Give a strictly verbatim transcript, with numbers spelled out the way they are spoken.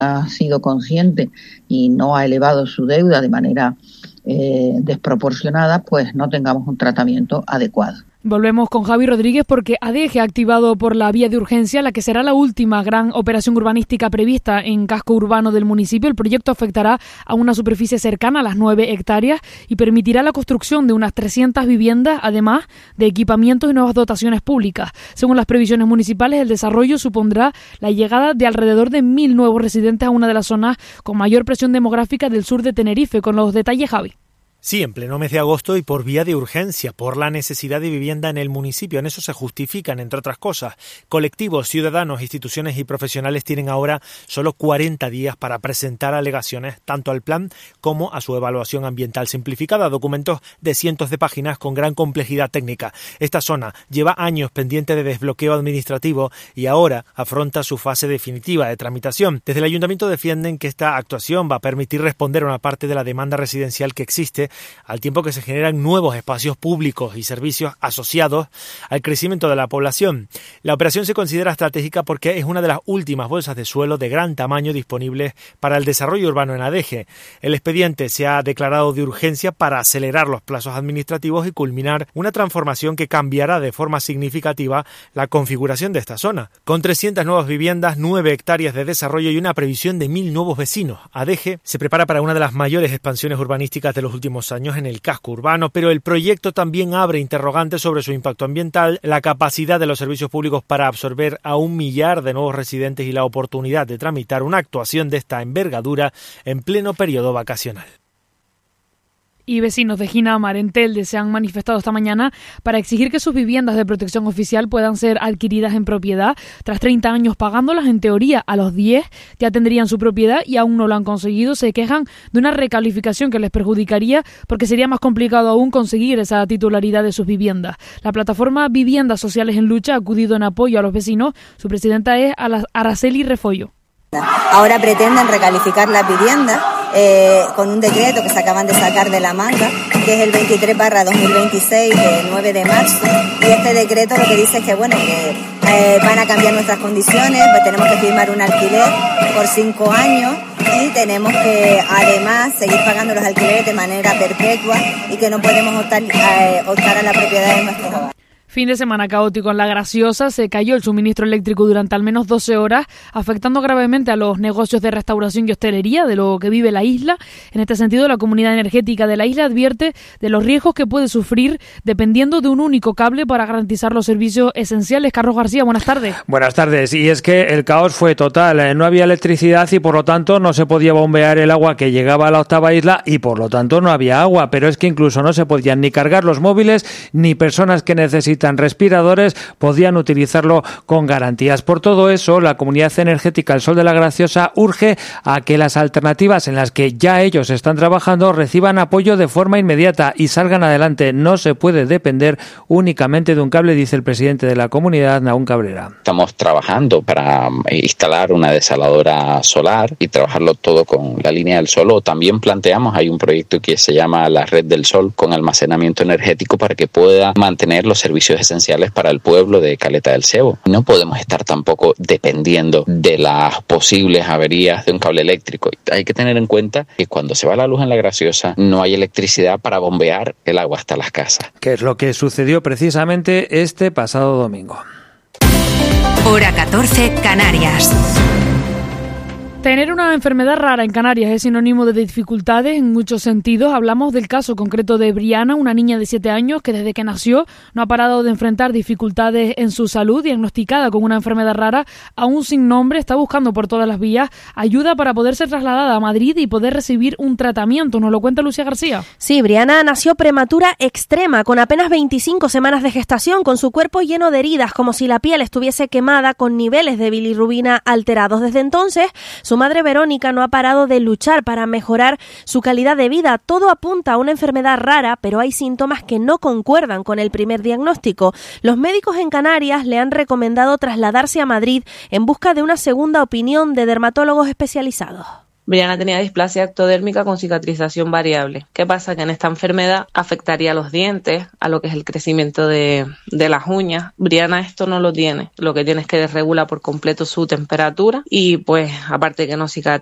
ha sido consciente y no ha elevado su deuda de manera eh, desproporcionada, pues no tengamos un tratamiento adecuado. Volvemos con Javi Rodríguez porque ADEGE ha activado por la vía de urgencia la que será la última gran operación urbanística prevista en casco urbano del municipio. El proyecto afectará a una superficie cercana a las nueve hectáreas y permitirá la construcción de unas trescientas viviendas, además de equipamientos y nuevas dotaciones públicas. Según las previsiones municipales, el desarrollo supondrá la llegada de alrededor de mil nuevos residentes a una de las zonas con mayor presión demográfica del sur de Tenerife. Con los detalles, Javi. Sí, en pleno mes de agosto y por vía de urgencia, por la necesidad de vivienda en el municipio. En eso se justifican, entre otras cosas. Colectivos, ciudadanos, instituciones y profesionales tienen ahora solo cuarenta días para presentar alegaciones tanto al plan como a su evaluación ambiental simplificada, documentos de cientos de páginas con gran complejidad técnica. Esta zona lleva años pendiente de desbloqueo administrativo y ahora afronta su fase definitiva de tramitación. Desde el ayuntamiento defienden que esta actuación va a permitir responder a una parte de la demanda residencial que existe, al tiempo que se generan nuevos espacios públicos y servicios asociados al crecimiento de la población. La operación se considera estratégica porque es una de las últimas bolsas de suelo de gran tamaño disponibles para el desarrollo urbano en ADEGE. El expediente se ha declarado de urgencia para acelerar los plazos administrativos y culminar una transformación que cambiará de forma significativa la configuración de esta zona. Con trescientas nuevas viviendas, nueve hectáreas de desarrollo y una previsión de mil nuevos vecinos, ADEGE se prepara para una de las mayores expansiones urbanísticas de los últimos años en el casco urbano, pero el proyecto también abre interrogantes sobre su impacto ambiental, la capacidad de los servicios públicos para absorber a un millar de nuevos residentes y la oportunidad de tramitar una actuación de esta envergadura en pleno periodo vacacional. Y vecinos de Ginamar, en Telde, se han manifestado esta mañana para exigir que sus viviendas de protección oficial puedan ser adquiridas en propiedad. Tras treinta años pagándolas, en teoría a los diez ya tendrían su propiedad y aún no lo han conseguido. Se quejan de una recalificación que les perjudicaría porque sería más complicado aún conseguir esa titularidad de sus viviendas. La plataforma Viviendas Sociales en Lucha ha acudido en apoyo a los vecinos. Su presidenta es Araceli Refollo. Ahora pretenden recalificar las viviendas eh, con un decreto que se acaban de sacar de la manga, que es el veintitrés barra dos mil veintiséis del nueve de marzo, y este decreto lo que dice es que bueno que eh, van a cambiar nuestras condiciones, pues tenemos que firmar un alquiler por cinco años y tenemos que además seguir pagando los alquileres de manera perpetua y que no podemos optar, eh, optar a la propiedad de nuestros hogares. Fin de semana caótico en La Graciosa. Se cayó el suministro eléctrico durante al menos doce horas, afectando gravemente a los negocios de restauración y hostelería de lo que vive la isla. En este sentido, la comunidad energética de la isla advierte de los riesgos que puede sufrir dependiendo de un único cable para garantizar los servicios esenciales. Carlos García, buenas tardes. Buenas tardes. Y es que el caos fue total. No había electricidad y por lo tanto no se podía bombear el agua que llegaba a la octava isla y por lo tanto no había agua. Pero es que incluso no se podían ni cargar los móviles ni personas que necesitan respiradores podían utilizarlo con garantías. Por todo eso, la comunidad energética El Sol de La Graciosa urge a que las alternativas en las que ya ellos están trabajando reciban apoyo de forma inmediata y salgan adelante. No se puede depender únicamente de un cable, dice el presidente de la comunidad, Nahum Cabrera. Estamos trabajando para instalar una desaladora solar y trabajarlo todo con la línea del sol. O también planteamos, hay un proyecto que se llama la Red del Sol con almacenamiento energético para que pueda mantener los servicios esenciales para el pueblo de Caleta del Cebo. No podemos estar tampoco dependiendo de las posibles averías de un cable eléctrico. Hay que tener en cuenta que cuando se va la luz en La Graciosa no hay electricidad para bombear el agua hasta las casas. Que es lo que sucedió precisamente este pasado domingo. Hora catorce, Canarias. Tener una enfermedad rara en Canarias es sinónimo de dificultades en muchos sentidos. Hablamos del caso concreto de Briana, una niña de siete años que desde que nació no ha parado de enfrentar dificultades en su salud, diagnosticada con una enfermedad rara, aún sin nombre. Está buscando por todas las vías ayuda para poder ser trasladada a Madrid y poder recibir un tratamiento. Nos lo cuenta Lucía García. Sí, Briana nació prematura extrema, con apenas veinticinco semanas de gestación, con su cuerpo lleno de heridas, como si la piel estuviese quemada, con niveles de bilirrubina alterados. Desde entonces, su madre Verónica no ha parado de luchar para mejorar su calidad de vida. Todo apunta a una enfermedad rara, pero hay síntomas que no concuerdan con el primer diagnóstico. Los médicos en Canarias le han recomendado trasladarse a Madrid en busca de una segunda opinión de dermatólogos especializados. Brianna tenía displasia ectodérmica con cicatrización variable. ¿Qué pasa? Que en esta enfermedad afectaría a los dientes, a lo que es el crecimiento de, de las uñas. Brianna esto no lo tiene. Lo que tiene es que desregula por completo su temperatura y pues aparte que no cicatriza